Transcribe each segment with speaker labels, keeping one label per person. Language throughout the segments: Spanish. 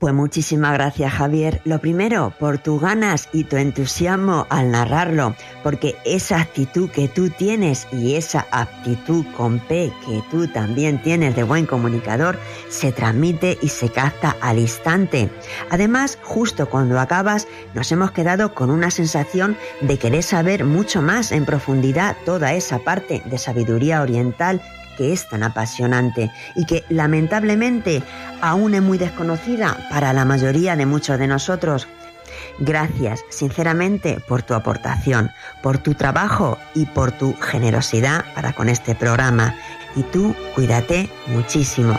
Speaker 1: Pues muchísimas gracias, Javier. Lo primero, por tus ganas y tu entusiasmo al narrarlo, porque esa actitud que tú tienes y esa aptitud con P que tú también tienes de buen comunicador se transmite y se capta al instante. Además, justo cuando acabas, nos hemos quedado con una sensación de querer saber mucho más en profundidad toda esa parte de sabiduría oriental que es tan apasionante y que lamentablemente aún es muy desconocida para la mayoría de muchos de nosotros. Gracias, sinceramente, por tu aportación, por tu trabajo y por tu generosidad para con este programa. Y tú, cuídate muchísimo.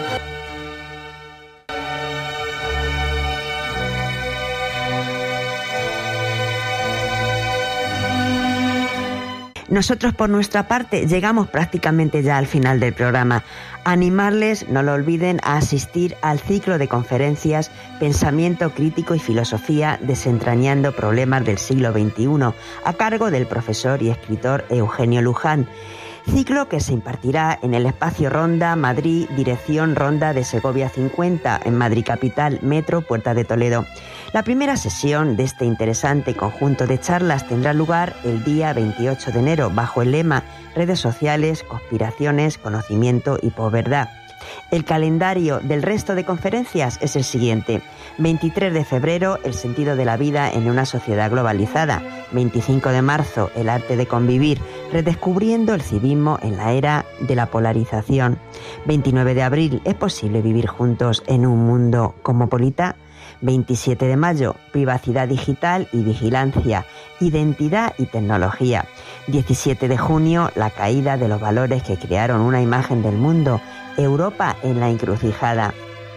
Speaker 1: Nosotros, por nuestra parte, llegamos prácticamente ya al final del programa. Animarles, no lo olviden, a asistir al ciclo de conferencias Pensamiento Crítico y Filosofía desentrañando problemas del siglo XXI, a cargo del profesor y escritor Eugenio Luján. Ciclo que se impartirá en el Espacio Ronda, Madrid, dirección Ronda de Segovia 50, en Madrid Capital, Metro, Puerta de Toledo. La primera sesión de este interesante conjunto de charlas tendrá lugar el día 28 de enero, bajo el lema Redes sociales, conspiraciones, conocimiento y posverdad. El calendario del resto de conferencias es el siguiente: 23 de febrero, el sentido de la vida en una sociedad globalizada; 25 de marzo, el arte de convivir, redescubriendo el civismo en la era de la polarización; 29 de abril, ¿es posible vivir juntos en un mundo cosmopolita? 27 de mayo, privacidad digital y vigilancia, identidad y tecnología; 17 de junio, la caída de los valores que crearon una imagen del mundo, Europa en la encrucijada.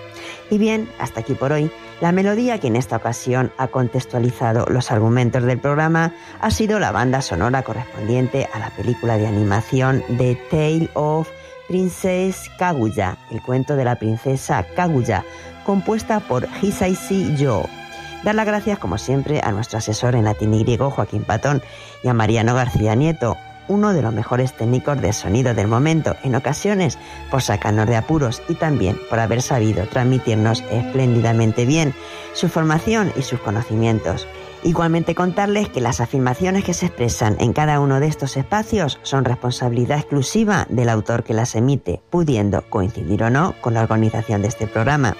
Speaker 1: Y bien, hasta aquí por hoy. La melodía que en esta ocasión ha contextualizado los argumentos del programa ha sido la banda sonora correspondiente a la película de animación The Tale of Princess Kaguya, el cuento de la princesa Kaguya, compuesta por Hisaishi Yo. Dar las gracias, como siempre, a nuestro asesor en latín y griego, Joaquín Patón, y a Mariano García Nieto, uno de los mejores técnicos de sonido del momento, en ocasiones por sacarnos de apuros y también por haber sabido transmitirnos espléndidamente bien su formación y sus conocimientos. Igualmente contarles que las afirmaciones que se expresan en cada uno de estos espacios son responsabilidad exclusiva del autor que las emite, pudiendo coincidir o no con la organización de este programa.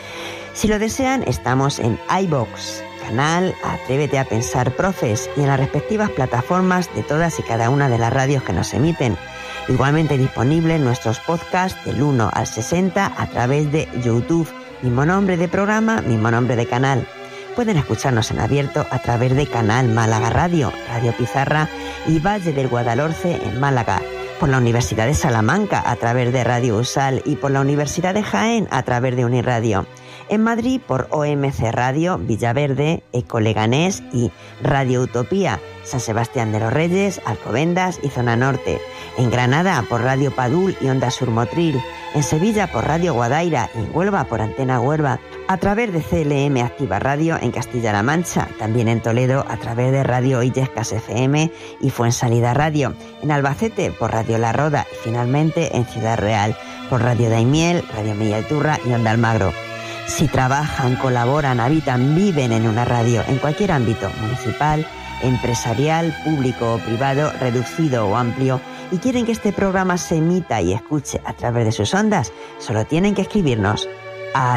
Speaker 1: Si lo desean, estamos en iVoox, canal Atrévete a Pensar Profes, y en las respectivas plataformas de todas y cada una de las radios que nos emiten. Igualmente disponibles nuestros podcasts del 1 al 60 a través de YouTube, mismo nombre de programa, mismo nombre de canal. Pueden escucharnos en abierto a través de Canal Málaga Radio, Radio Pizarra y Valle del Guadalhorce en Málaga, por la Universidad de Salamanca a través de Radio USAL y por la Universidad de Jaén a través de Uniradio. En Madrid por OMC Radio, Villaverde, Ecoleganés y Radio Utopía, San Sebastián de los Reyes, Alcobendas y Zona Norte. En Granada por Radio Padul y Onda Sur Motril. En Sevilla por Radio Guadaira y en Huelva por Antena Huelva. A través de CLM Activa Radio en Castilla-La Mancha. También en Toledo a través de Radio Illescas FM y Fuensalida Radio. En Albacete por Radio La Roda y finalmente en Ciudad Real por Radio Daimiel, Radio Millalturra y Onda Almagro. Si trabajan, colaboran, habitan, viven en una radio, en cualquier ámbito, municipal, empresarial, público o privado, reducido o amplio, y quieren que este programa se emita y escuche a través de sus ondas, solo tienen que escribirnos a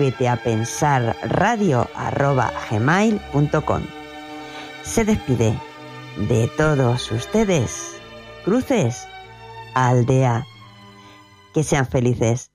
Speaker 1: atréveteapensarradio@gmail.com. Se despide de todos ustedes, Cruces Aldea. Que sean felices.